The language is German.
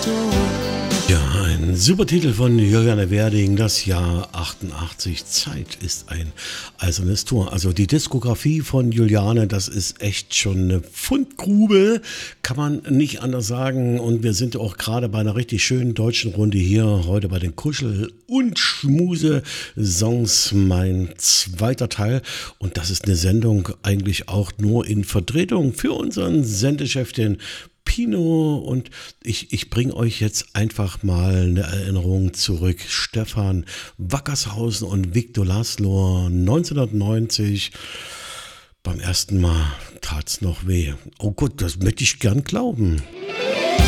Ja, ein super Titel von Juliane Werding, das Jahr 88. Zeit ist ein eisernes Tor. Also die Diskografie von Juliane, das ist echt schon eine Fundgrube, kann man nicht anders sagen. Und wir sind auch gerade bei einer richtig schönen deutschen Runde hier, heute bei den Kuschel- und Schmuse-Songs, mein zweiter Teil. Und das ist eine Sendung eigentlich auch nur in Vertretung für unseren Sendechef, den Pino, und ich bringe euch jetzt einfach mal eine Erinnerung zurück. Stefan Wackershausen und Victor Laszlo 1990. Beim ersten Mal tat's noch weh. Oh Gott, das möchte ich gern glauben.